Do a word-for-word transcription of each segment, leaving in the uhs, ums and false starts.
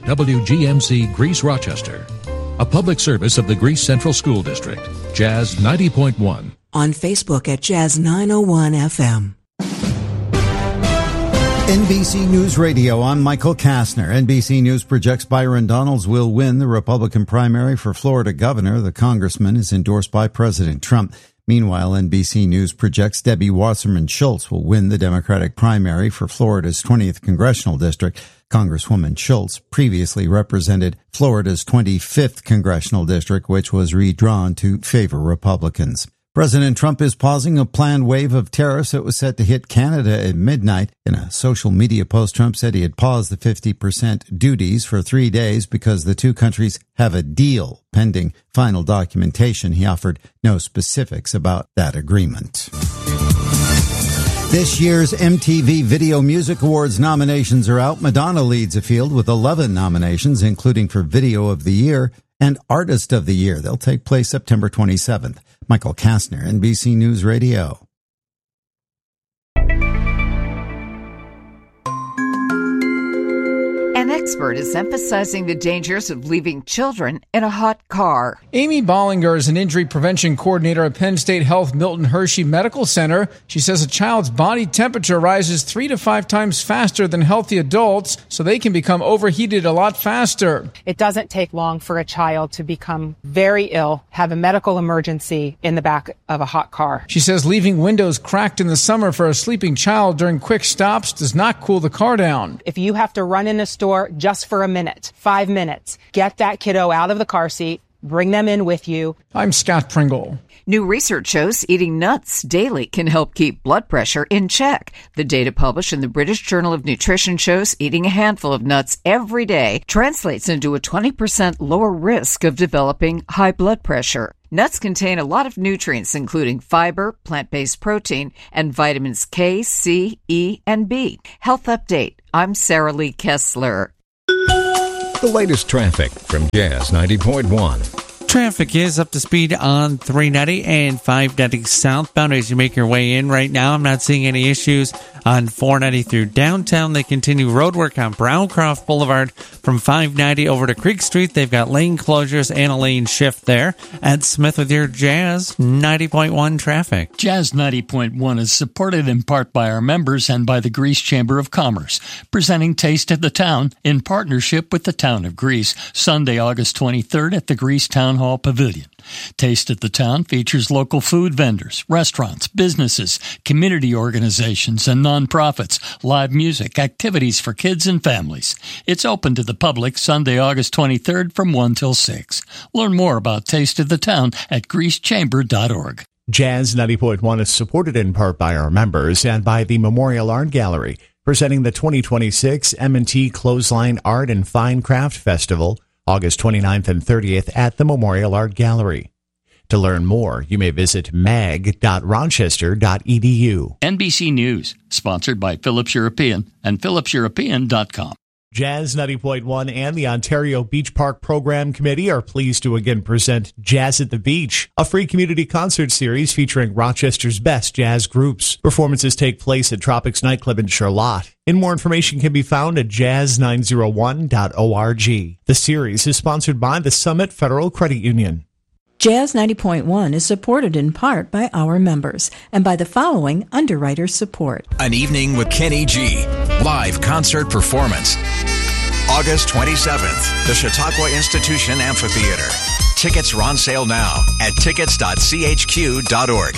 W G M C Greece Rochester, a public service of the Greece Central School District. Jazz ninety point one. On Facebook at Jazz nine oh one F M. N B C News Radio, I'm Michael Kastner. N B C News projects Byron Donalds will win the Republican primary for Florida governor. The congressman is endorsed by President Trump. Meanwhile, N B C News projects Debbie Wasserman Schultz will win the Democratic primary for Florida's twentieth congressional district. Congresswoman Schultz previously represented Florida's twenty-fifth congressional district, which was redrawn to favor Republicans. President Trump is pausing a planned wave of tariffs that was set to hit Canada at midnight. In a social media post, Trump said he had paused the fifty percent duties for three days because the two countries have a deal pending final documentation. He offered no specifics about that agreement. This year's M T V Video Music Awards nominations are out. Madonna leads the field with eleven nominations, including for Video of the Year and Artist of the Year. They'll take place September twenty-seventh. Michael Kastner, N B C News Radio. An expert is emphasizing the dangers of leaving children in a hot car. Amy Bollinger is an injury prevention coordinator at Penn State Health Milton Hershey Medical Center. She says a child's body temperature rises three to five times faster than healthy adults, so they can become overheated a lot faster. It doesn't take long for a child to become very ill, have a medical emergency in the back of a hot car. She says leaving windows cracked in the summer for a sleeping child during quick stops does not cool the car down. If you have to run in a store just for a minute, five minutes, get that kiddo out of the car seat, bring them in with you. I'm Scott Pringle. New research shows eating nuts daily can help keep blood pressure in check. The data published in the British Journal of Nutrition shows eating a handful of nuts every day translates into a twenty percent lower risk of developing high blood pressure. Nuts contain a lot of nutrients, including fiber, plant-based protein, and vitamins K, C, E, and B. Health Update. I'm Sarah Lee Kessler. The latest traffic from Jazz ninety point one. Traffic is up to speed on three ninety and five ninety southbound as you make your way in right now. I'm not seeing any issues on four ninety through downtown. They continue road work on Browncroft Boulevard from five ninety over to Creek Street. They've got lane closures and a lane shift there. Ed Smith with your Jazz ninety point one traffic. Jazz ninety point one is supported in part by our members and by the Greece Chamber of Commerce, presenting Taste of the Town in partnership with the Town of Greece, Sunday, August twenty-third at the Greece Town Hall Pavilion. Taste of the Town features local food vendors, restaurants, businesses, community organizations, and nonprofits, live music, activities for kids and families. It's open to the public Sunday, August twenty-third from one till six. Learn more about Taste of the Town at greece chamber dot org. Jazz ninety point one is supported in part by our members and by the Memorial Art Gallery, presenting the twenty twenty-six M and T Clothesline Art and Fine Craft Festival, August twenty-ninth and thirtieth at the Memorial Art Gallery. To learn more, you may visit mag dot rochester dot e d u. N B C News, sponsored by Phillips European and phillips european dot com. Jazz ninety point one and the Ontario Beach Park Program Committee are pleased to again present Jazz at the Beach, a free community concert series featuring Rochester's best jazz groups. Performances take place at Tropics Nightclub in Charlotte. And more information can be found at jazz nine oh one dot org. The series is sponsored by the Summit Federal Credit Union. Jazz ninety point one is supported in part by our members and by the following underwriter support. An Evening with Kenny G. Live concert performance. August twenty-seventh, the Chautauqua Institution Amphitheater. Tickets are on sale now at tickets dot c h q dot org.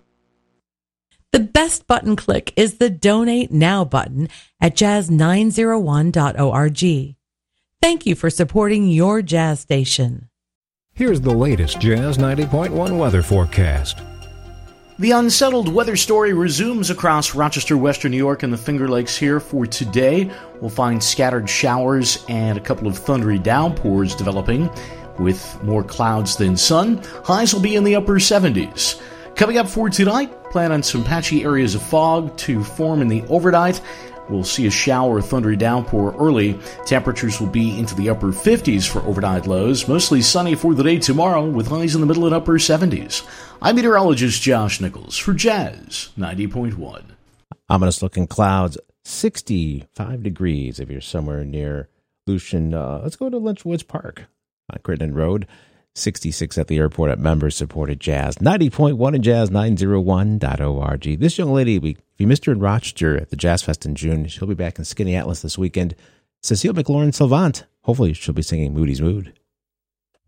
The best button click is the Donate Now button at jazz nine oh one dot org. Thank you for supporting your jazz station. Here's the latest Jazz ninety point one weather forecast. The unsettled weather story resumes across Rochester, Western New York, and the Finger Lakes here for today. We'll find scattered showers and a couple of thundery downpours developing with more clouds than sun. Highs will be in the upper seventies. Coming up for tonight, plan on some patchy areas of fog to form in the overnight. We'll see a shower or thundery downpour early. Temperatures will be into the upper fifties for overnight lows. Mostly sunny for the day tomorrow with highs in the middle and upper seventies. I'm meteorologist Josh Nichols for Jazz ninety point one. Ominous looking clouds, sixty-five degrees if you're somewhere near Lucian. Uh, let's go to Lynch Woods Park on Crittenden Road. sixty-six at the airport at member-supported Jazz. ninety point one and jazz nine oh one dot org. This young lady, we, if you missed her in Rochester at the Jazz Fest in June, she'll be back in Skinny Atlas this weekend. Cecile McLaurin Sylvant. Hopefully she'll be singing Moody's Mood.